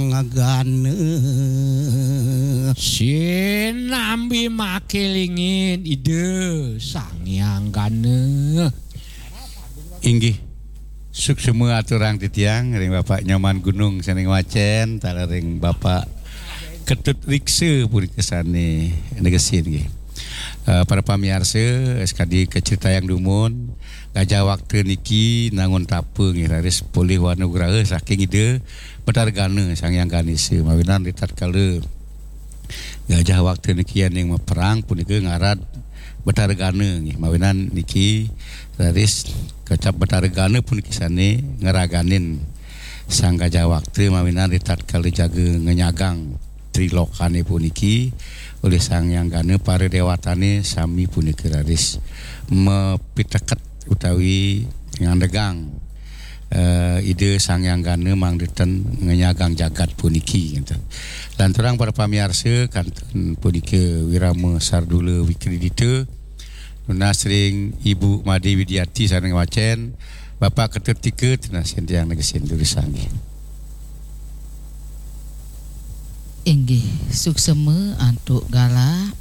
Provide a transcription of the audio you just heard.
ngagane sinambi makilingin ide sangyang gane inggih suksema aturang titiang ring Bapak Nyoman Gunung saning Wacen tala ring Bapak Ketut Rikse pun kesane negesin nggih. Para pamirsa sekali kecerita yang dumun gajah waktu niki nangun tape nggih laris boleh warna graha saking ide bedargana sangyang ganise mawinan ritat kala gajah waktu niki yang perang punika ngarad bedargana nggih mawinan niki laris kecap bedargana pun kisane ngeraganin sang gajah waktu mawinan ritat kala jaga ngenyagang trilokane puniki oleh sang yang gane para dewatane sami punika laris mepitaket utawi ngandegang ide sang yang gane mangdeten ngenyagang jagat puniki gitu. Dan terang para pamirsa kanten punika wirama sardula wikredita nunasring Ibu Made Widiati sareng Wacen Bapak Ketut Tika tenasen tiang negesin tulisan inggih suksema antuk gala